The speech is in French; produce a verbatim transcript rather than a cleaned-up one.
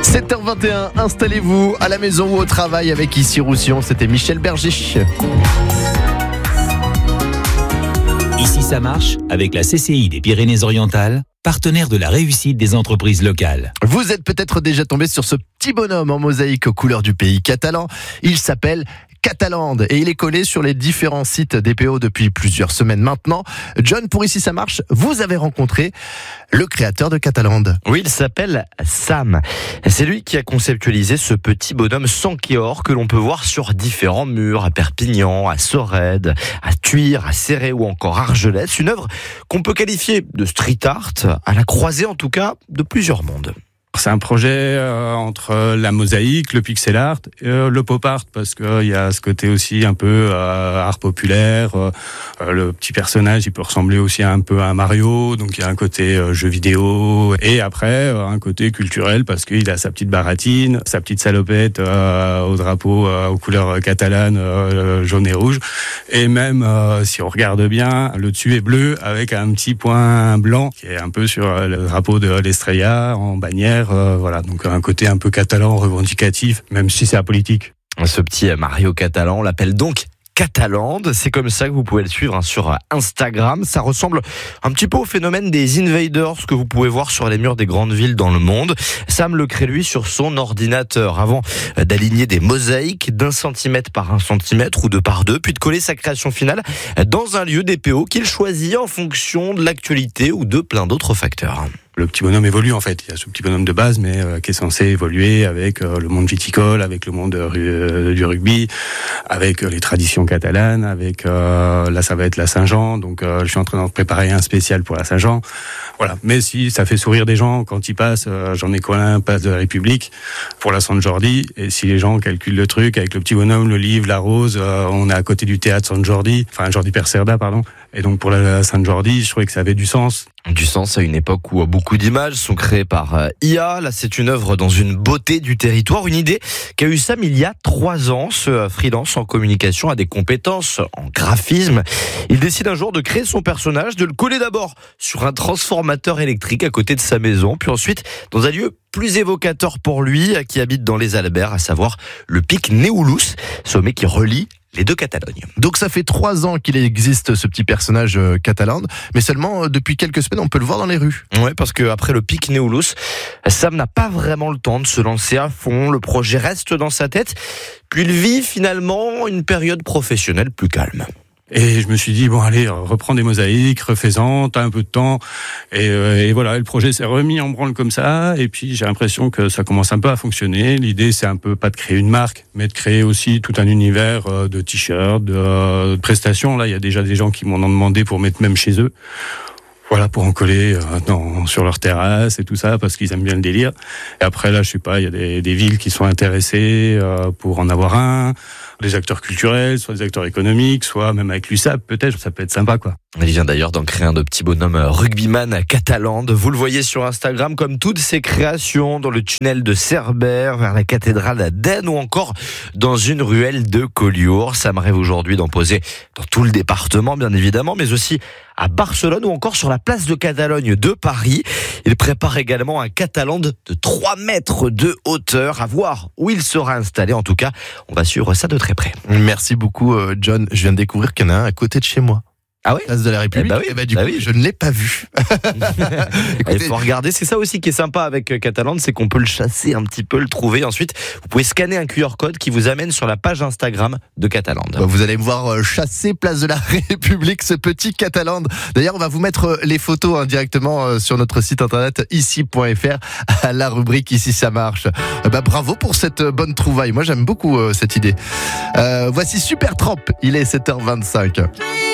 sept heures vingt et un, installez-vous à la maison ou au travail avec Ici Roussillon, c'était Michel Berger. Ici ça marche avec la C C I des Pyrénées-Orientales, partenaire de la réussite des entreprises locales. Vous êtes peut-être déjà tombé sur ce petit bonhomme en mosaïque aux couleurs du pays catalan. Il s'appelle Cataland et il est collé sur les différents sites D P O depuis plusieurs semaines maintenant. John, pour Ici ça marche, vous avez rencontré le créateur de Cataland. Oui, il s'appelle Sam. C'est lui qui a conceptualisé ce petit bonhomme sans Kéor que l'on peut voir sur différents murs à Perpignan, à Sorède, à Tuire, à Céret ou encore à Argelès. Une œuvre qu'on peut qualifier de street art, à la croisée en tout cas de plusieurs mondes. C'est un projet euh, entre la mosaïque, le pixel art, et, euh, le pop art, parce qu'il euh, y a ce côté aussi un peu euh, art populaire. Euh, le petit personnage, il peut ressembler aussi un peu à un Mario, donc il y a un côté euh, jeu vidéo. Et après, euh, un côté culturel, parce qu'il a sa petite baratine, sa petite salopette euh, au drapeau euh, aux couleurs catalanes, euh, jaune et rouge. Et même, euh, si on regarde bien, le dessus est bleu, avec un petit point blanc, qui est un peu sur euh, le drapeau de l'Estrella, en bannière. Euh, voilà, donc un côté un peu catalan, revendicatif, même si c'est apolitique. Ce petit Mario catalan, on l'appelle donc Cataland. C'est comme ça que vous pouvez le suivre hein, sur Instagram. Ça ressemble un petit peu au phénomène des invaders que vous pouvez voir sur les murs des grandes villes dans le monde. Sam le crée lui sur son ordinateur avant d'aligner des mosaïques d'un centimètre par un centimètre ou deux par deux, puis de coller sa création finale dans un lieu D P O qu'il choisit en fonction de l'actualité ou de plein d'autres facteurs. Le petit bonhomme évolue en fait. Il y a ce petit bonhomme de base, mais euh, qui est censé évoluer avec euh, le monde viticole, avec le monde euh, du rugby, avec euh, les traditions catalanes, avec euh, là ça va être la Saint-Jean. Donc euh, je suis en train de préparer un spécial pour la Saint-Jean. Voilà. Mais si ça fait sourire des gens quand ils passent, euh, j'en ai Colin, place de la République pour la Sant Jordi. Et si les gens calculent le truc avec le petit bonhomme, le livre, la rose, euh, on est à côté du théâtre Sant Jordi, enfin Jordi Percerda, pardon. Et donc pour la Sant Jordi, je trouvais que ça avait du sens. Du sens à une époque où beaucoup d'images sont créées par I A. Là, c'est une œuvre dans une beauté du territoire. Une idée qu'a eu Sam il y a trois ans. Ce freelance en communication a des compétences en graphisme. Il décide un jour de créer son personnage, de le coller d'abord sur un transformateur électrique à côté de sa maison, puis ensuite dans un lieu plus évocateur pour lui, qui habite dans les Albères, à savoir le pic Neulus, sommet qui relie les deux Catalognes. Donc ça fait trois ans qu'il existe ce petit personnage euh, Cataland, mais seulement euh, depuis quelques semaines on peut le voir dans les rues. Ouais, parce que après le pic Neulus, Sam n'a pas vraiment le temps de se lancer à fond. Le projet reste dans sa tête, puis il vit finalement une période professionnelle plus calme. Et je me suis dit, bon allez, reprends des mosaïques, refais-en, t'as un peu de temps. Et, euh, et voilà, le projet s'est remis en branle comme ça. Et puis j'ai l'impression que ça commence un peu à fonctionner. L'idée, c'est un peu pas de créer une marque, mais de créer aussi tout un univers de t-shirts, de, de prestations. Là, il y a déjà des gens qui m'en ont demandé pour mettre même chez eux. Voilà, pour en coller euh, dans, sur leur terrasse et tout ça, parce qu'ils aiment bien le délire. Et après, là, je sais pas, il y a des, des villes qui sont intéressées euh, pour en avoir un, des acteurs culturels, soit des acteurs économiques, soit même avec l'U S A P, peut-être, ça peut être sympa, quoi. Il vient d'ailleurs d'en créer un de petit bonhomme rugbyman Cataland. Vous le voyez sur Instagram, comme toutes ses créations, dans le tunnel de Cerbère, vers la cathédrale d'Aisne ou encore dans une ruelle de Collioure. Ça me rêve aujourd'hui d'en poser dans tout le département, bien évidemment, mais aussi à Barcelone ou encore sur la place de Catalogne de Paris. Il prépare également un Cataland de trois mètres de hauteur. À voir où il sera installé. En tout cas, on va suivre ça de très près. Merci beaucoup, John. Je viens de découvrir qu'il y en a un à côté de chez moi. Ah oui, place de la République. Eh bah oui, eh bah du bah coup, oui. je ne l'ai pas vu. Il faut regarder. C'est ça aussi qui est sympa avec Cataland, c'est qu'on peut le chasser un petit peu, le trouver. Ensuite, vous pouvez scanner un Q R code qui vous amène sur la page Instagram de Cataland. Vous allez me voir chasser place de la République, ce petit Cataland. D'ailleurs, on va vous mettre les photos hein, directement sur notre site internet ici point f r à la rubrique Ici ça marche. Bah, bravo pour cette bonne trouvaille. Moi, j'aime beaucoup euh, cette idée. Euh, voici Supertramp. Il est sept heures vingt-cinq.